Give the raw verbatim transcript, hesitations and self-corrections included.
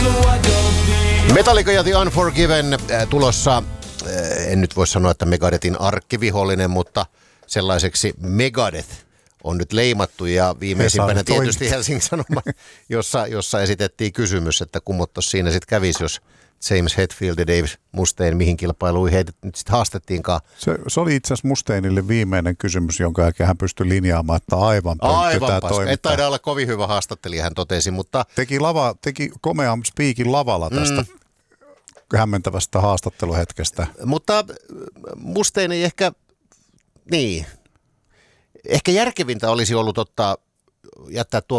Metallica ja The Unforgiven äh, tulossa, äh, en nyt voi sanoa, että Megadethin arkkivihollinen, mutta sellaiseksi Megadeth on nyt leimattu ja viimeisimpänä tietysti Helsingin Sanomat, jossa, jossa esitettiin kysymys, että kummottos siinä sitten kävisi, jos James Hetfield ja Dave Mustaine, mihin kilpailuihin heitä nyt sitten haastettiinkaan. Se, se oli itse asiassa Mustaineille viimeinen kysymys, jonka jälkeen hän pystyi linjaamaan, että aivan pönttö tämä toiminta. Et taida olla kovin hyvä haastattelija, hän totesi, mutta... Teki, lava, teki komean spiikin lavalla tästä mm. hämmentävästä haastatteluhetkestä. Mutta Mustaine ei ehkä, niin, ehkä järkevintä olisi ollut ottaa, jättää tuo